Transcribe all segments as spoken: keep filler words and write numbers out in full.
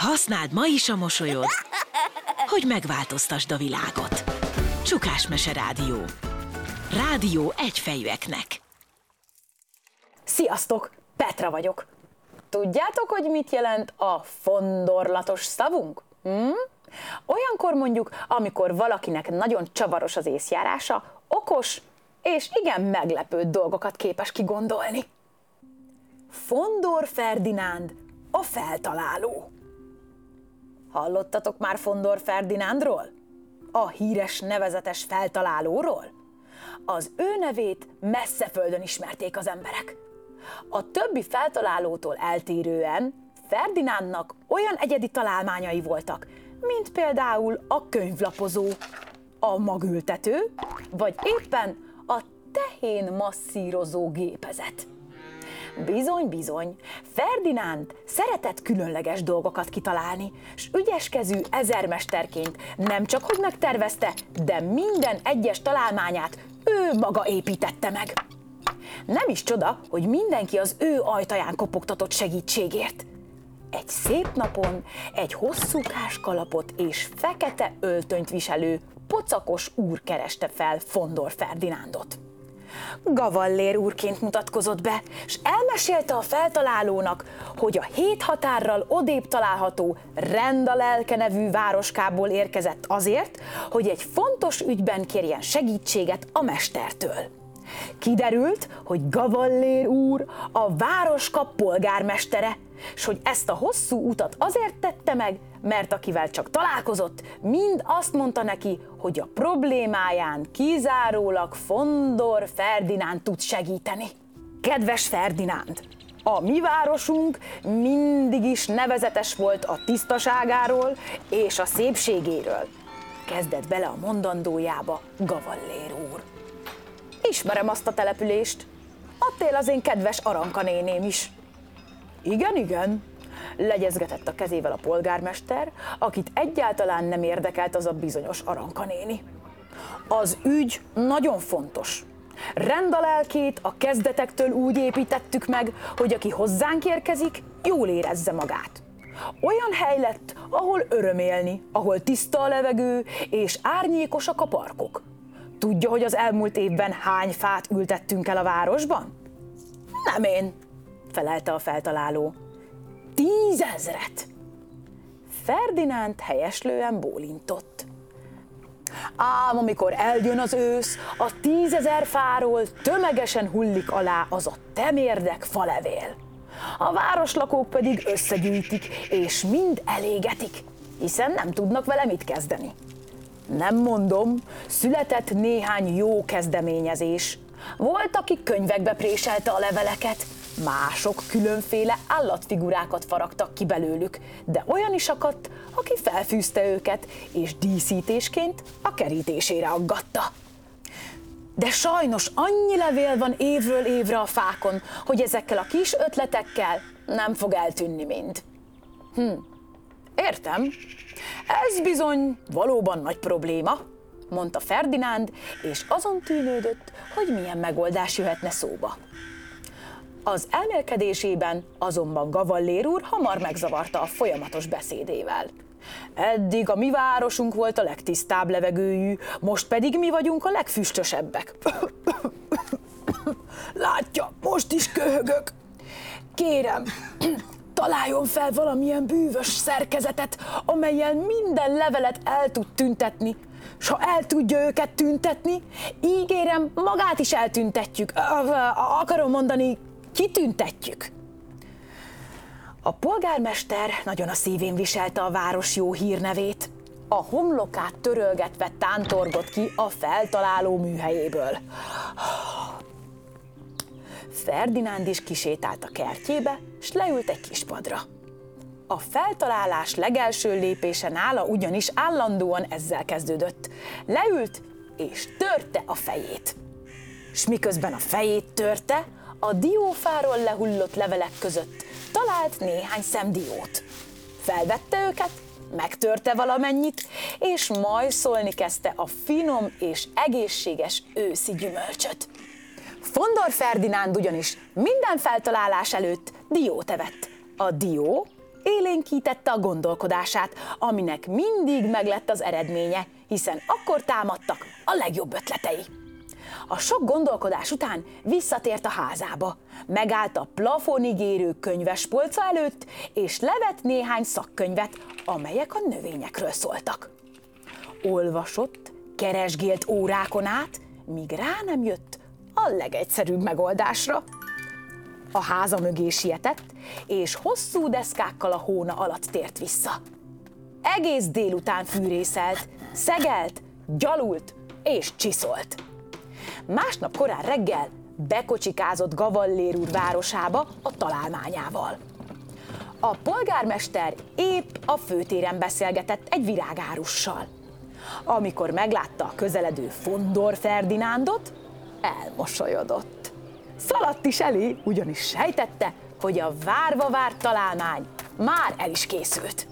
Használd ma is a mosolyod, hogy megváltoztasd a világot. Csukás Mese Rádió. Rádió egyfejűeknek. Sziasztok! Petra vagyok. Tudjátok, hogy mit jelent a fondorlatos szavunk? Hm? Olyankor mondjuk, amikor valakinek nagyon csavaros az észjárása, okos és igen meglepő dolgokat képes kigondolni. Fondor Ferdinánd, a feltaláló. Hallottatok már Fondor Ferdinándról? A híres nevezetes feltalálóról? Az ő nevét messze földön ismerték az emberek. A többi feltalálótól eltérően Ferdinándnak olyan egyedi találmányai voltak, mint például a könyvlapozó, a magültető, vagy éppen a tehén masszírozó gépezet. Bizony-bizony, Ferdinánd szeretett különleges dolgokat kitalálni, s ügyeskezű ezermesterként nem csak hogy megtervezte, de minden egyes találmányát ő maga építette meg. Nem is csoda, hogy mindenki az ő ajtaján kopogtatott segítségért. Egy szép napon egy hosszúkás kalapot és fekete öltönyt viselő pocakos úr kereste fel Fondor Ferdinándot. Gavallér úrként mutatkozott be, s elmesélte a feltalálónak, hogy a hét határral odébb található Rendalelke nevű városkából érkezett azért, hogy egy fontos ügyben kérjen segítséget a mestertől. Kiderült, hogy Gavallér úr a városka polgármestere, s hogy ezt a hosszú utat azért tette meg, mert akivel csak találkozott, mind azt mondta neki, hogy a problémáján kizárólag Fondor Ferdinánd tud segíteni. Kedves Ferdinánd, a mi városunk mindig is nevezetes volt a tisztaságáról és a szépségéről. Kezdett bele a mondandójába Gavallér úr. Ismerem azt a települést. Ott él az én kedves Aranka néném is. Igen, igen, legyezgetett a kezével a polgármester, akit egyáltalán nem érdekelt az a bizonyos Aranka néni. Az ügy nagyon fontos. Rendalelkét a kezdetektől úgy építettük meg, hogy aki hozzánk érkezik, jól érezze magát. Olyan hely lett, ahol öröm élni, ahol tiszta a levegő és árnyékosak a parkok. Tudja, hogy az elmúlt évben hány fát ültettünk el a városban? Nem én, felelte a feltaláló. Tízezret! Ferdinánd helyeslően bólintott. Ám amikor eljön az ősz, a tízezer fáról tömegesen hullik alá az a temérdek falevél. A városlakók pedig összegyűjtik, és mind elégetik, hiszen nem tudnak vele mit kezdeni. Nem mondom, született néhány jó kezdeményezés. Volt, aki könyvekbe préselte a leveleket, mások különféle állatfigurákat faragtak ki belőlük, de olyan is akadt, aki felfűzte őket, és díszítésként a kerítésére aggatta. De sajnos annyi levél van évről évre a fákon, hogy ezekkel a kis ötletekkel nem fog eltűnni mind. Hm, értem. Ez bizony valóban nagy probléma, mondta Ferdinánd, és azon tűnődött, hogy milyen megoldás jöhetne szóba. Az elmélkedésében azonban Gavallér úr hamar megzavarta a folyamatos beszédével. Eddig a mi városunk volt a legtisztább levegőjű, most pedig mi vagyunk a legfüstösebbek. Látja, most is köhögök. Kérem, találjon fel valamilyen bűvös szerkezetet, amellyel minden levelet el tud tüntetni, s ha el tudja őket tüntetni, ígérem, magát is eltüntetjük. Akarom mondani, kitüntetjük. A polgármester nagyon a szívén viselte a város jó hírnevét. A homlokát törölgetve tántorgott ki a feltaláló műhelyéből. Ferdinánd is kisétált a kertjébe, s leült egy kispadra. A feltalálás legelső lépése nála ugyanis állandóan ezzel kezdődött. Leült és törte a fejét. S miközben a fejét törte, a diófáról lehullott levelek között talált néhány szemdiót. Felvette őket, megtörte valamennyit, és majszolni kezdte a finom és egészséges őszi gyümölcsöt. Fondor Ferdinánd ugyanis minden feltalálás előtt diót evett. A dió élénkítette a gondolkodását, aminek mindig meglett az eredménye, hiszen akkor támadtak a legjobb ötletei. A sok gondolkodás után visszatért a házába, megállt a plafonig érő könyvespolca előtt, és levett néhány szakkönyvet, amelyek a növényekről szóltak. Olvasott, keresgélt órákon át, míg rá nem jött a legegyszerűbb megoldásra. A háza mögé sietett, és hosszú deszkákkal a hóna alatt tért vissza. Egész délután fűrészelt, szegelt, gyalult és csiszolt. Másnap korán reggel bekocsikázott Gavallér úr városába a találmányával. A polgármester épp a főtéren beszélgetett egy virágárussal. Amikor meglátta a közeledő Fondor Ferdinándot, elmosolyodott. Szaladt is elé, ugyanis sejtette, hogy a várva várt találmány már el is készült.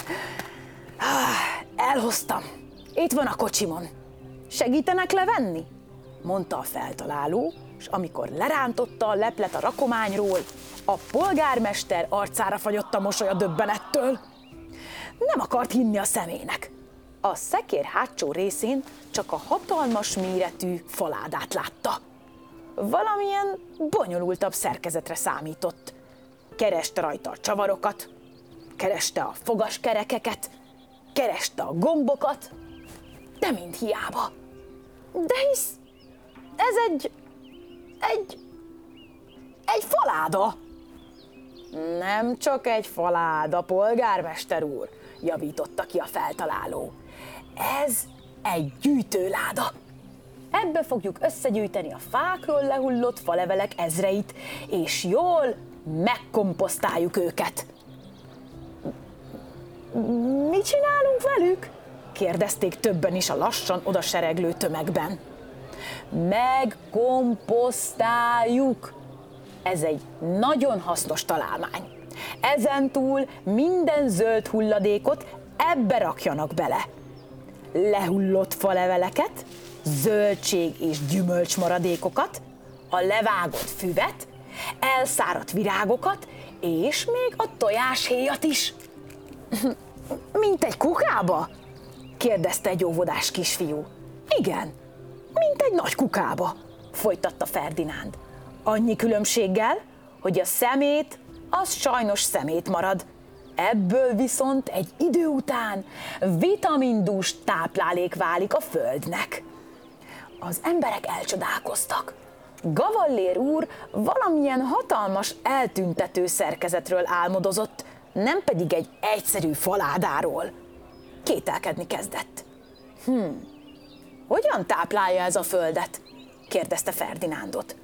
Elhoztam. Itt van a kocsimon. Segítenek levenni? Mondta a feltaláló, és amikor lerántotta a leplet a rakományról, a polgármester arcára fagyott a mosoly a döbbenettől. Nem akart hinni a szemének. A szekér hátsó részén csak a hatalmas méretű faládát látta. Valamilyen bonyolultabb szerkezetre számított. Kereste rajta a csavarokat, kereste a fogaskerekeket, kereste a gombokat, de mind hiába. De hisz ez egy, egy, egy faláda. Nem csak egy faláda, polgármester úr, javította ki a feltaláló. Ez egy gyűjtőláda. Ebbe fogjuk összegyűjteni a fákról lehullott falevelek ezreit, és jól megkomposztáljuk őket. Mit csinálunk velük? Kérdezték többen is a lassan odasereglő tömegben. Megkomposztáljuk. Ez egy nagyon hasznos találmány. Ezentúl minden zöld hulladékot ebbe rakjanak bele. Lehullott faleveleket, zöldség és gyümölcs maradékokat, a levágott füvet, elszáradt virágokat, és még a tojáshéjat is. Mint egy kukába? Kérdezte egy óvodás kisfiú. Igen, mint egy nagy kukába, folytatta Ferdinánd. Annyi különbséggel, hogy a szemét az sajnos szemét marad. Ebből viszont egy idő után vitamindús táplálék válik a földnek. Az emberek elcsodálkoztak. Gavallér úr valamilyen hatalmas, eltüntető szerkezetről álmodozott, nem pedig egy egyszerű faládáról. Kételkedni kezdett. Hm, hogyan táplálja ez a földet? Kérdezte Ferdinándot.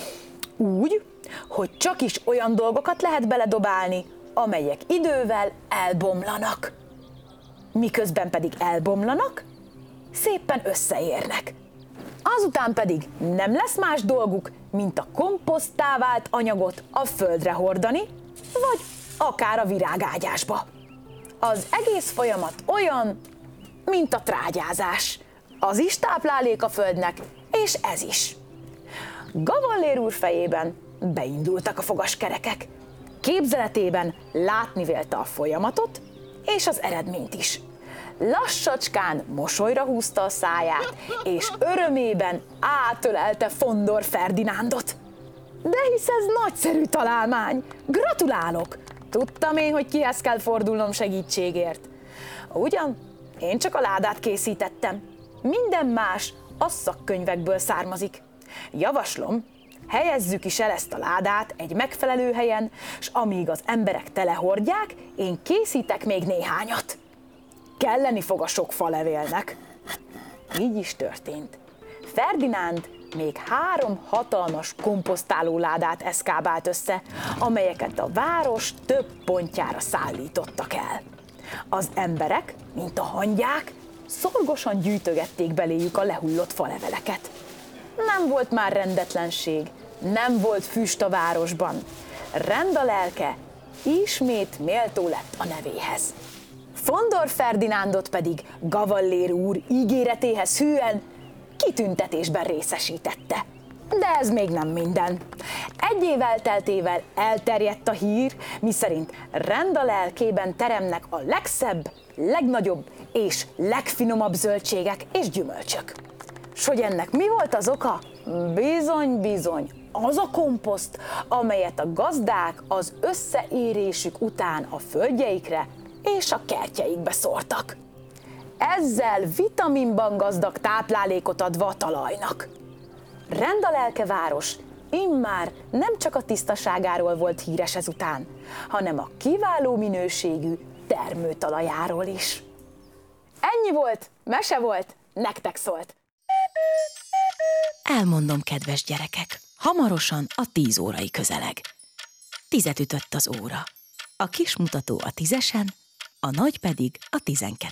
Úgy, hogy csak is olyan dolgokat lehet beledobálni, amelyek idővel elbomlanak. Miközben pedig elbomlanak, szépen összeérnek. Azután pedig nem lesz más dolguk, mint a komposzttá vált anyagot a földre hordani, vagy akár a virágágyásba. Az egész folyamat olyan, mint a trágyázás. Az is táplálék a földnek, és ez is. Gavallér úr fejében beindultak a fogaskerekek. Képzeletében látni vélte a folyamatot, és az eredményt is. Lassacskán mosolyra húzta a száját, és örömében átölelte Fondor Ferdinándot. De hisz ez nagyszerű találmány! Gratulálok! Tudtam én, hogy kihez kell fordulnom segítségért. Ugyan, én csak a ládát készítettem. Minden más a szakkönyvekből származik. Javaslom, helyezzük is el ezt a ládát egy megfelelő helyen, s amíg az emberek telehordják, én készítek még néhányat. Kelleni fog a sok falevélnek. Így is történt. Ferdinánd még három hatalmas komposztáló ládát eszkábált össze, amelyeket a város több pontjára szállítottak el. Az emberek, mint a hangyák, szorgosan gyűjtögették beléjük a lehullott faleveleket. Nem volt már rendetlenség, nem volt füst a városban. Rend a lelke, ismét méltó lett a nevéhez. Fondor Ferdinándot pedig Gavallér úr ígéretéhez hűen kitüntetésben részesítette. De ez még nem minden. Egy év elteltével elterjedt a hír, miszerint Renda lelkében teremnek a legszebb, legnagyobb és legfinomabb zöldségek és gyümölcsök. S hogy ennek mi volt az oka? Bizony, bizony, az a komposzt, amelyet a gazdák az összeérésük után a földjeikre és a kertjeikbe szórtak. Ezzel vitaminban gazdag táplálékot adva a talajnak. Renda lelke város immár nem csak a tisztaságáról volt híres ezután, hanem a kiváló minőségű termőtalajáról is. Ennyi volt, mese volt, nektek szólt. Elmondom, kedves gyerekek, hamarosan a tíz órai közeleg. Tizet ütött az óra. A kis mutató a tízesen, a nagy pedig a tizenkettőn.